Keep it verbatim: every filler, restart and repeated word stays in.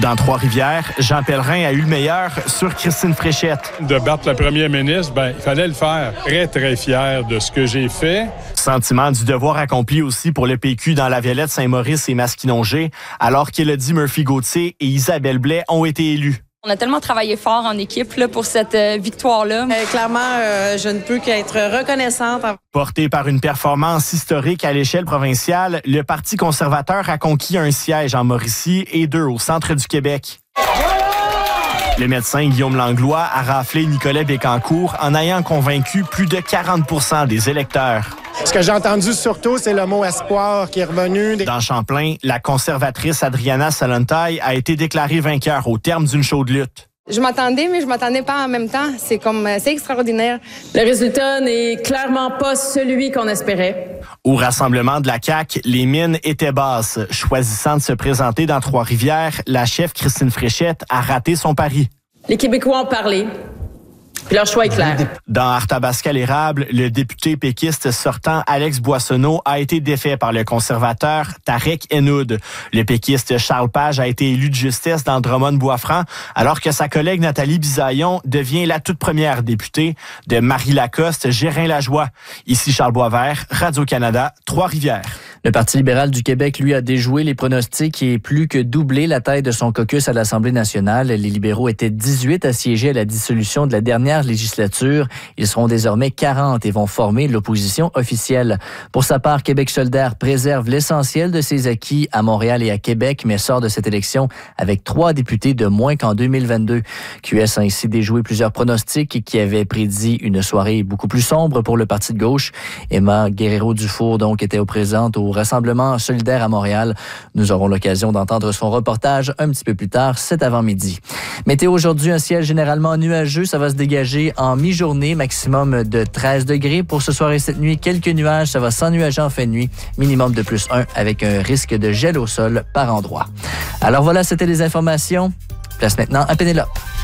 Dans Trois-Rivières, Jean Pellerin a eu le meilleur sur Christine Fréchette. De battre le premier ministre, ben, il fallait le faire. Très, très fier de ce que j'ai fait. Sentiment du devoir accompli aussi pour le P Q dans la Violette, Saint-Maurice et Masquinongé, alors qu'Élodie Murphy-Gauthier et Isabelle Blais ont été élus. On a tellement travaillé fort en équipe là, pour cette euh, victoire-là. Euh, clairement, euh, je ne peux qu'être reconnaissante. Porté par une performance historique à l'échelle provinciale, le Parti conservateur a conquis un siège en Mauricie et deux au centre du Québec. Le médecin Guillaume Langlois a raflé Nicolas Bécancour en ayant convaincu plus de quarante pour cent des électeurs. Ce que j'ai entendu surtout, c'est le mot espoir qui est revenu. Dans Champlain, la conservatrice Adriana Salontaille a été déclarée vainqueur au terme d'une chaude lutte. Je m'attendais, mais je m'attendais pas en même temps. C'est comme, c'est extraordinaire. Le résultat n'est clairement pas celui qu'on espérait. Au rassemblement de la C A Q, les mines étaient basses. Choisissant de se présenter dans Trois-Rivières, la chef Christine Fréchette a raté son pari. Les Québécois ont parlé. Puis leur choix est clair. Dans Arthabasca-l'Érable, le député péquiste sortant Alex Boissonneau a été défait par le conservateur Tarek Henoud. Le péquiste Charles Page a été élu de justesse dans Drummond-Boisfranc, alors que sa collègue Nathalie Bisaillon devient la toute première députée de Marie-Lacoste, Gérin-Lajoie. Ici Charles Boisvert, Radio-Canada, Trois-Rivières. Le Parti libéral du Québec, lui, a déjoué les pronostics et plus que doublé la taille de son caucus à l'Assemblée nationale. Les libéraux étaient dix-huit à siéger à la dissolution de la dernière législature. Ils seront désormais quarante et vont former l'opposition officielle. Pour sa part, Québec solidaire préserve l'essentiel de ses acquis à Montréal et à Québec, mais sort de cette élection avec trois députés de moins qu'en deux mille vingt-deux. Q S a ainsi déjoué plusieurs pronostics qui avaient prédit une soirée beaucoup plus sombre pour le Parti de gauche. Emma Guerrero-Dufour, donc, était au présent au Rassemblement solidaire à Montréal. Nous aurons l'occasion d'entendre son reportage un petit peu plus tard cet avant-midi. Météo aujourd'hui, un ciel généralement nuageux. Ça va se dégager en mi-journée, maximum de treize degrés. Pour ce soir et cette nuit, quelques nuages. Ça va s'ennuager en fin de nuit. Minimum de plus un avec un risque de gel au sol par endroit. Alors voilà, c'était les informations. Place maintenant à Pénélope.